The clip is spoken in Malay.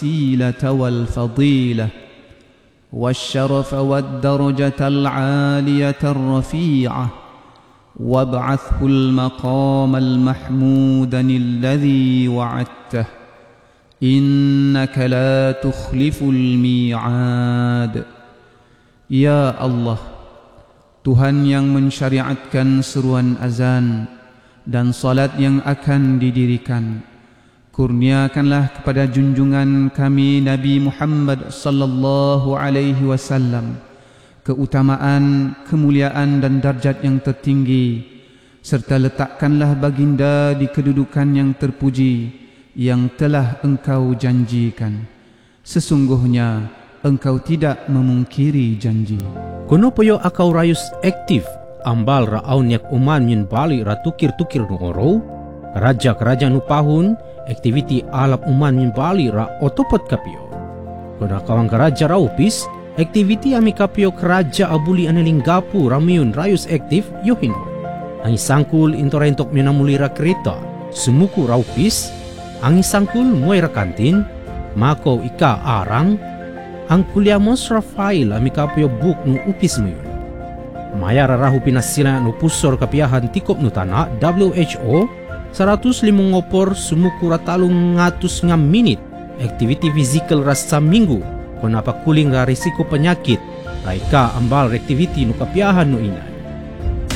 الوسيلة والفضيلة والشرف والدرجة العالية الرفيعة وابعثه المقام المحمود الذي وعدته إنك لا تخلف الميعاد. Ya Allah, Tuhan yang mensyariatkan seruan azan dan salat yang akan didirikan, kurniakanlah kepada junjungan kami Nabi Muhammad sallallahu alaihi wasallam keutamaan, kemuliaan dan darjat yang tertinggi, serta letakkanlah baginda di kedudukan yang terpuji yang telah engkau janjikan. Sesungguhnya engkau tidak memungkiri janji. Kono poyo akau rayus aktif ambal raun yak uman min bali ratukir-tukir no oro raja-raja nu pahun aktiviti alap uman min bali ra otopot kapio. Kono kawang raja raupis aktiviti ami kapio keraja abuli analinggapu ramiun rayus aktif yohino. Ang sangkul intorentok minamulira kereta sumuku raupis ang sangkul muay rakantin mako ika arang ang kuliah Mos Rafael ami kapio buk nu upis muyun. Maya rarahu pinasila nu pusor kapiahan tikop nu tanah WHO 105 ngopor sumuku ratalung ngatus ngam minit aktiviti fizikal rasa minggu konapa kuling ra risiko penyakit raika ambal aktiviti nu kapiahan nu inan.